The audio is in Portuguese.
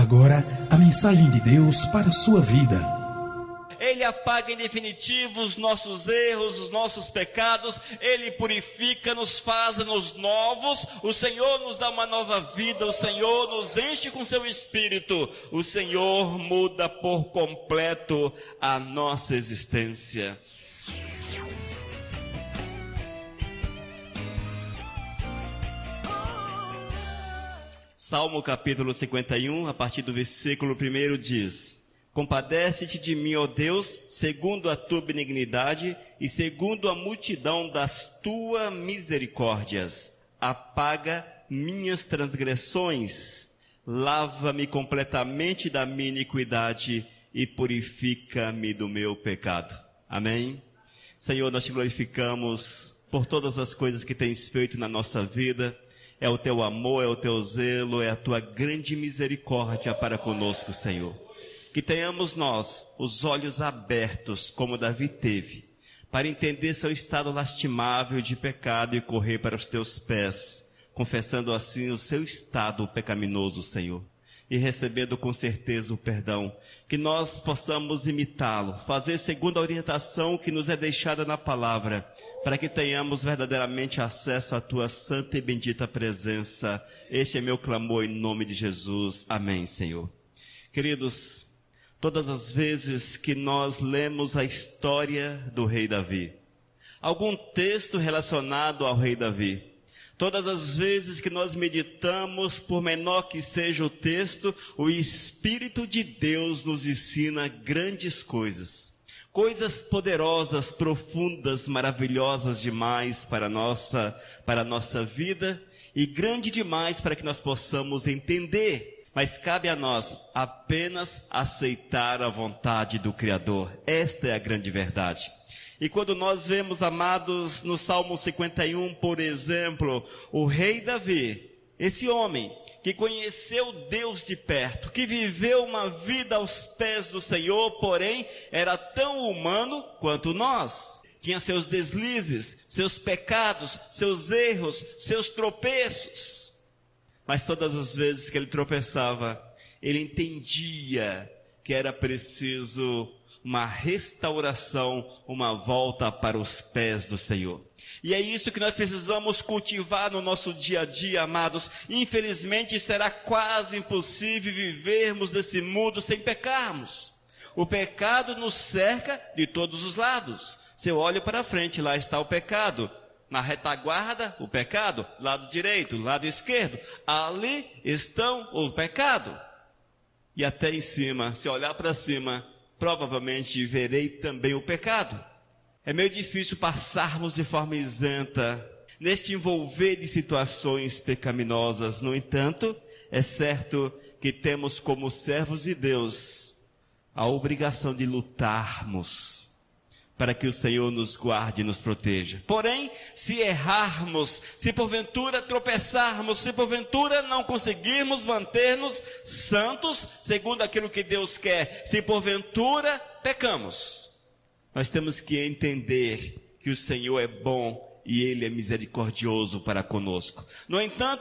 agora a mensagem de Deus para a sua vida. Ele apaga em definitivo os nossos erros, os nossos pecados. Ele purifica, nos faz-nos novos. O Senhor nos dá uma nova vida. O Senhor nos enche com seu Espírito. O Senhor muda por completo a nossa existência. Salmo capítulo 51, a partir do versículo 1 diz: Compadece-te de mim, ó Deus, segundo a tua benignidade e segundo a multidão das tuas misericórdias. Apaga minhas transgressões, lava-me completamente da minha iniquidade e purifica-me do meu pecado. Amém? Senhor, nós te glorificamos por todas as coisas que tens feito na nossa vida. É o teu amor, é o teu zelo, é a tua grande misericórdia para conosco, Senhor. Que tenhamos nós os olhos abertos, como Davi teve, para entender seu estado lastimável de pecado e correr para os teus pés, confessando assim o seu estado pecaminoso, Senhor, e recebendo com certeza o perdão. Que nós possamos imitá-lo, fazer segundo a orientação que nos é deixada na palavra, para que tenhamos verdadeiramente acesso à tua santa e bendita presença. Este é meu clamor em nome de Jesus. Amém, Senhor. Queridos, todas as vezes que nós lemos a história do rei Davi, algum texto relacionado ao rei Davi, todas as vezes que nós meditamos, por menor que seja o texto, o Espírito de Deus nos ensina grandes coisas. Coisas poderosas, profundas, maravilhosas demais para a nossa vida e grande demais para que nós possamos entender. Mas cabe a nós apenas aceitar a vontade do Criador. Esta é a grande verdade. E quando nós vemos, amados, no Salmo 51, por exemplo, o rei Davi, esse homem que conheceu Deus de perto, que viveu uma vida aos pés do Senhor, porém era tão humano quanto nós. Tinha seus deslizes, seus pecados, seus erros, seus tropeços. Mas todas as vezes que ele tropeçava, ele entendia que era preciso uma restauração, uma volta para os pés do Senhor. E é isso que nós precisamos cultivar no nosso dia a dia, amados. Infelizmente será quase impossível vivermos nesse mundo sem pecarmos. O pecado nos cerca de todos os lados. Se eu olho para frente, lá está o pecado. Na retaguarda, o pecado. Lado direito, lado esquerdo. Ali estão o pecado. E até em cima, se olhar para cima, provavelmente verei também o pecado. É meio difícil passarmos de forma isenta neste envolver de situações pecaminosas. No entanto, é certo que temos como servos de Deus a obrigação de lutarmos para que o Senhor nos guarde e nos proteja. Porém, se errarmos, se porventura tropeçarmos, se porventura não conseguirmos manter-nos santos, segundo aquilo que Deus quer, se porventura pecamos, nós temos que entender que o Senhor é bom e Ele é misericordioso para conosco. No entanto,